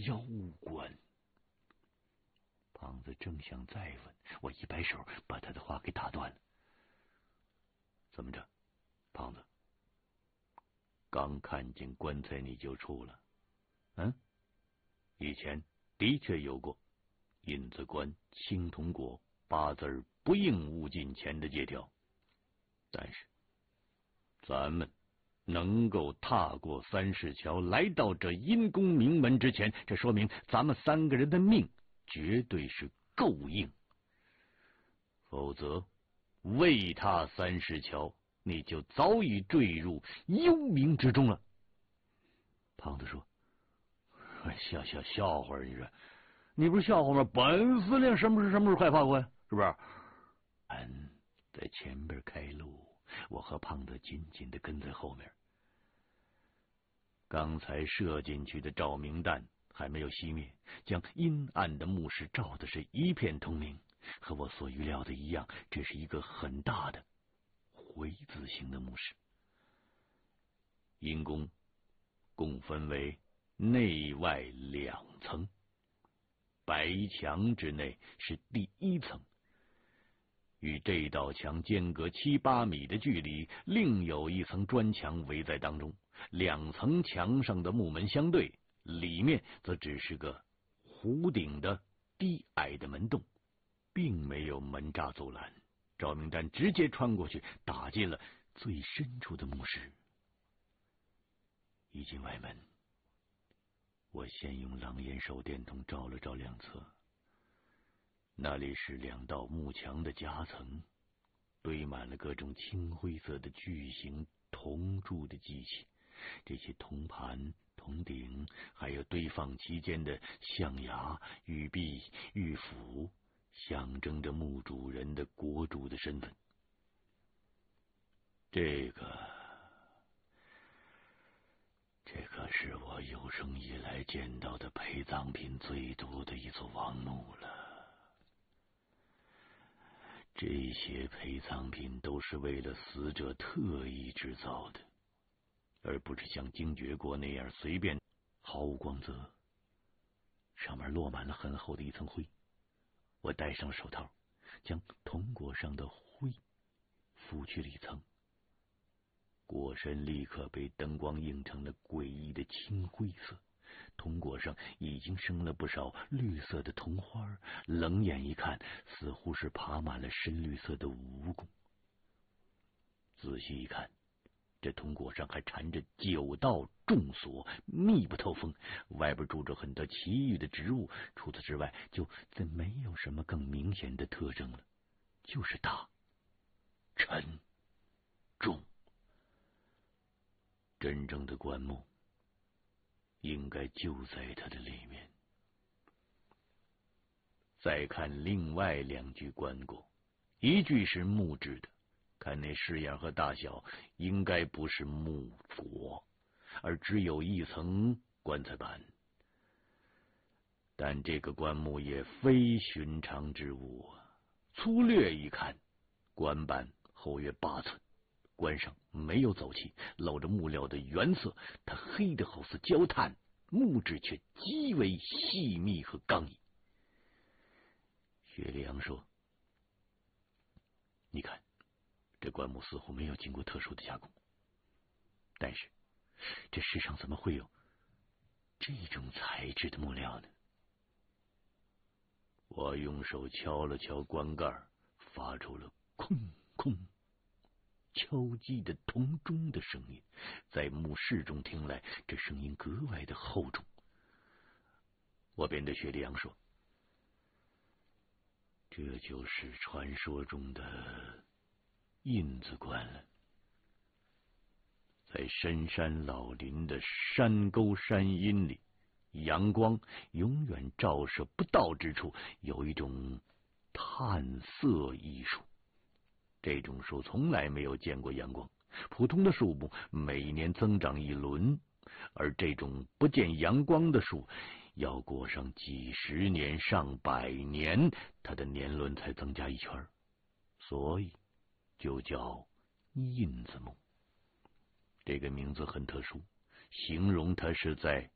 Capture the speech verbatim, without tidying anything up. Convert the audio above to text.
妖怪。胖子正想再问，我一摆手把他的话给打断了。怎么着，胖子？刚看见棺材你就出了？嗯，以前的确有过印子棺、青铜果、八字不应勿近前的借条，但是咱们能够踏过三市桥来到这阴宫名门之前，这说明咱们三个人的命绝对是够硬，否则未踏三市桥，你就早已坠入幽冥之中了。胖子说：笑笑笑话，你说你不是笑话吗？本司令什么时什么时候害怕过呀？是不是？俺在前边开路，我和胖子紧紧的跟在后面。刚才射进去的照明弹还没有熄灭，将阴暗的墓室照的是一片通明。和我所预料的一样，这是一个很大的回字形的墓室。阴宫共分为内外两层，白墙之内是第一层，与这道墙间隔七八米的距离，另有一层砖墙围在当中。两层墙上的木门相对，里面则只是个弧顶的低矮的门洞，并没有门栅阻拦。照明弹直接穿过去，打进了最深处的墓室。一进外门，我先用狼眼手电筒照了照两侧，那里是两道木墙的夹层，堆满了各种青灰色的巨型铜铸的机器，这些铜盘、铜鼎，还有堆放其间的象牙、玉璧、玉斧，象征着墓主人的国主的身份。这个这可是我有生以来见到的陪葬品最多的一座王墓了。这些陪葬品都是为了死者特意制造的，而不是像精绝国那样随便毫无光泽，上面落满了很厚的一层灰。我戴上手套，将铜果上的灰拂去了一层，果身立刻被灯光映成了诡异的青灰色，铜果上已经生了不少绿色的铜花，冷眼一看，似乎是爬满了深绿色的蜈蚣。仔细一看，这铜果上还缠着九道重锁，密不透风，外边住着很多奇异的植物。除此之外，就再没有什么更明显的特征了，就是大、沉、重。真正的棺木应该就在它的里面。再看另外两具棺椁，一具是木质的，看那式样和大小，应该不是木椁，而只有一层棺材板。但这个棺木也非寻常之物啊！粗略一看，棺板厚约八寸，棺上没有走漆，露着木料的原色，它黑得好似焦炭，木质却极为细密和刚毅。薛立阳说：你看，这棺木似乎没有经过特殊的加工，但是这世上怎么会有这种材质的木料呢？我用手敲了敲棺盖，发出了空空敲击的铜钟的声音，在墓室中听来，这声音格外的厚重。我便对薛立阳说：这就是传说中的印子棺了。在深山老林的山沟山阴里，阳光永远照射不到之处，有一种探色艺术。这种树从来没有见过阳光，普通的树木每年增长一轮，而这种不见阳光的树要过上几十年上百年，它的年轮才增加一圈，所以就叫印子木。这个名字很特殊，形容它是在